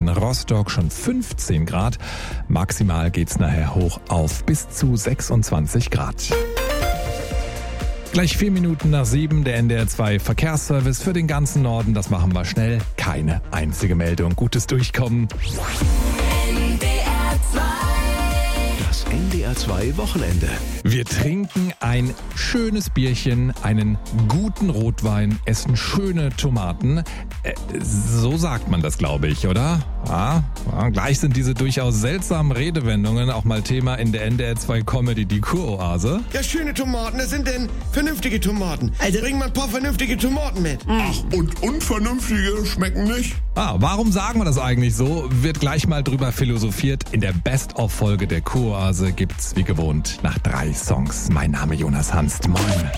Rostock schon 15 Grad. Maximal geht's nachher hoch auf bis zu 26 Grad. Gleich 4 Minuten nach 7 der NDR 2 Verkehrsservice für den ganzen Norden. Das machen wir schnell. Keine einzige Meldung. Gutes Durchkommen. Das NDR 2 Wochenende. Wir trinken ein schönes Bierchen, einen guten Rotwein, essen schöne Tomaten. So sagt man das, glaube ich, oder? Ja, gleich sind diese durchaus seltsamen Redewendungen auch mal Thema in der NDR 2 Comedy, die Kuroase. Ja, schöne Tomaten, das sind denn vernünftige Tomaten. Also bring mal ein paar vernünftige Tomaten mit. Ach, und unvernünftige schmecken nicht? Warum sagen wir das eigentlich so? Wird gleich mal drüber philosophiert. In der Best-of-Folge der Kuroase gibt's wie gewohnt nach 3 Songs. Mein Name Jonas Hanst. Moin.